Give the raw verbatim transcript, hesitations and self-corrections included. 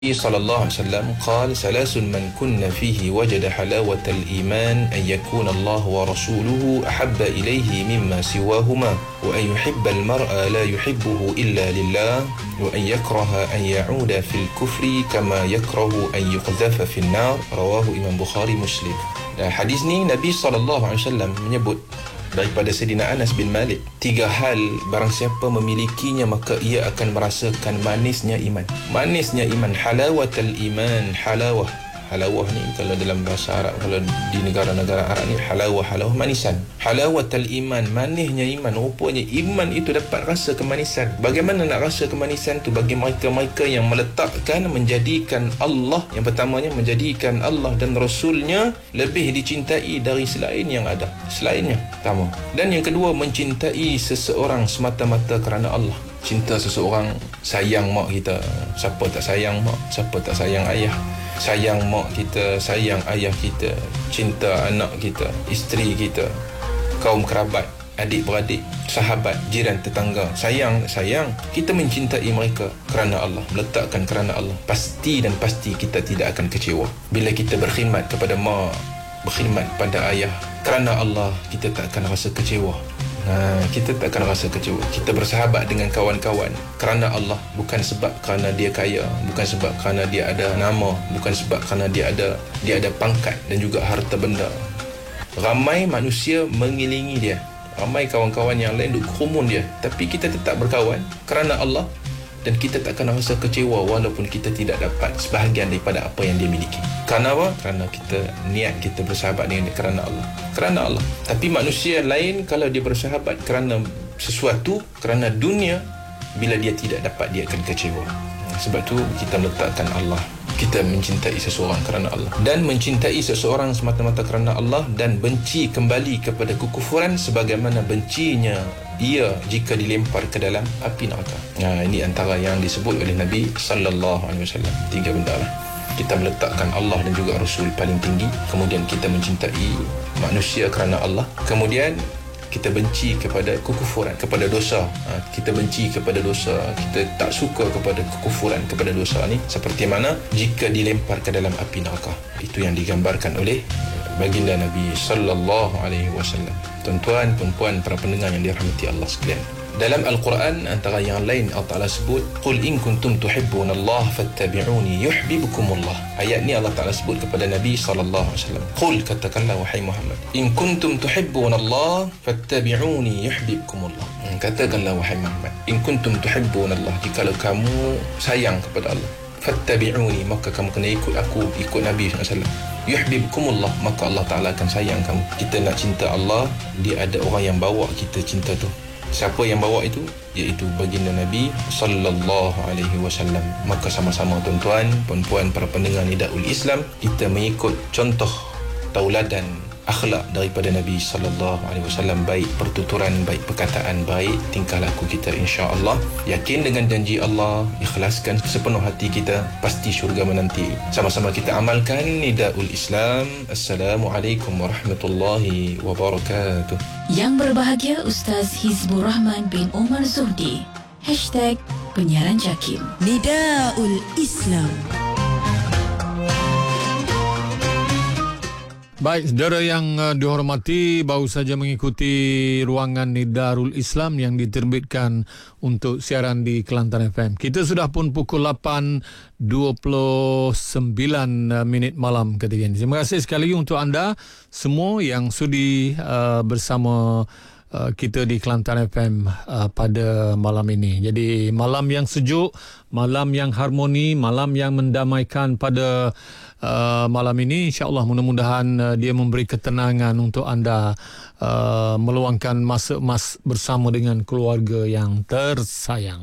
صلى الله عليه وسلم قال ثلاث من كن فيه وجد حلاوة الإيمان أن يكون الله ورسوله أحب إليه مما سواهما وأن يحب المرء لا يحبه إلا لله وأن يكره أن يعود في الكفر كما يكره أن يقذف في النار رواه Imam Bukhari Muslim. Dan hadis ni Nabi sallallahu alaihi wasallam menyebut daripada Sayyidina Anas bin Malik, tiga hal barang siapa memilikinya maka ia akan merasakan manisnya iman. Manisnya iman, halawatul iman, halawah. Halawah ni kalau dalam bahasa Arab, kalau di negara-negara Arab ni halawah, halawah manisan. Halawatul iman, manisnya iman. Rupanya iman itu dapat rasa kemanisan. Bagaimana nak rasa kemanisan tu? Bagi mereka-mereka yang meletakkan, menjadikan Allah, yang pertamanya menjadikan Allah dan Rasulnya lebih dicintai dari selain yang ada, selainnya. Pertama. Dan yang kedua, mencintai seseorang semata-mata kerana Allah. Cinta seseorang, sayang mak kita. Siapa tak sayang mak? Siapa tak sayang ayah? Sayang mak kita, sayang ayah kita, cinta anak kita, isteri kita, kaum kerabat, adik-beradik, sahabat, jiran, tetangga. Sayang, sayang. Kita mencintai mereka kerana Allah, meletakkan kerana Allah. Pasti dan pasti kita tidak akan kecewa. Bila kita berkhidmat kepada mak, berkhidmat pada ayah, kerana Allah, kita tak akan rasa kecewa. Ha, kita tak akan rasa kecewa. Kita bersahabat dengan kawan-kawan kerana Allah, bukan sebab kerana dia kaya, bukan sebab kerana dia ada nama, bukan sebab kerana dia ada dia ada pangkat dan juga harta benda. Ramai manusia mengilingi dia, ramai kawan-kawan yang lain duk kerumun dia, tapi kita tetap berkawan kerana Allah, dan kita tak akan rasa kecewa walaupun kita tidak dapat sebahagian daripada apa yang dia miliki. Kerana apa? Kerana kita niat kita bersahabat dengan dia kerana Allah. Kerana Allah. Tapi manusia lain kalau dia bersahabat kerana sesuatu, kerana dunia, bila dia tidak dapat dia akan kecewa. Sebab tu kita meletakkan Allah. Kita mencintai seseorang kerana Allah, dan mencintai seseorang semata-mata kerana Allah, dan benci kembali kepada kekufuran sebagaimana bencinya ia jika dilempar ke dalam api neraka. Nah, ini antara yang disebut oleh Nabi sallallahu alaihi wasallam. Tiga benda lah. Kita meletakkan Allah dan juga Rasul paling tinggi, kemudian kita mencintai manusia kerana Allah, kemudian kita benci kepada kekufuran, kepada dosa. Ha, kita benci kepada dosa, kita tak suka kepada kekufuran, kepada dosa ni, seperti mana jika dilempar ke dalam api neraka. Itu yang digambarkan oleh baginda Nabi sallallahu alaihi wasallam. Tuan-tuan, puan-puan, para pendengar yang dirahmati Allah sekalian, dalam Al-Quran antara yang lain Allah Ta'ala sebut, Qul in kuntum tuhibbunallaha fattabi'uni yuhibbukumullah. Ayat ni Allah Ta'ala sebut kepada Nabi sallallahu alaihi wasallam. Qul, katakanlah wahai Muhammad, in kuntum tuhibbunallaha fattabi'uni yuhibbukumullah. Hmm, katakanlah wahai Muhammad, in kuntum tuhibbunallaha, jikalau kamu sayang kepada Allah, fattabi'uni, maka kamu kena ikut aku, ikut Nabi sallallahu alaihi wasallam. Yuhibbukumullah, maka Allah Ta'ala akan sayang kamu. Kita nak cinta Allah, dia ada orang yang bawa kita cinta tu. Siapa yang bawa itu? Iaitu baginda Nabi sallallahu alaihi wasallam. Maka sama-sama tuan-tuan, puan-puan, para pendengar Nidaul Islam, kita mengikut contoh tauladan akhlak daripada Nabi sallallahu alaihi wasallam, baik pertuturan, baik perkataan, baik tingkah laku kita, insya-Allah. Yakin dengan janji Allah, ikhlaskan sepenuh hati kita, pasti syurga menanti. Sama-sama kita amalkan Nidaul Islam. Assalamualaikum warahmatullahi wabarakatuh. Yang berbahagia Ustaz Hizbur Rahman bin Omar Zuhdi. Hashtag Penyiaran Jakim. Nidaul Islam. Baik, saudara yang uh, dihormati, baru saja mengikuti ruangan Nidarul Islam yang diterbitkan untuk siaran di Kelantan F M. Kita sudah pun pukul lapan dua puluh sembilan uh, minit malam ketika ini. Terima kasih sekali lagi untuk anda semua yang sudi uh, bersama uh, kita di Kelantan F M uh, pada malam ini. Jadi malam yang sejuk, malam yang harmoni, malam yang mendamaikan pada Uh, malam ini, insya-Allah mudah-mudahan uh, dia memberi ketenangan untuk anda uh, meluangkan masa emas bersama dengan keluarga yang tersayang.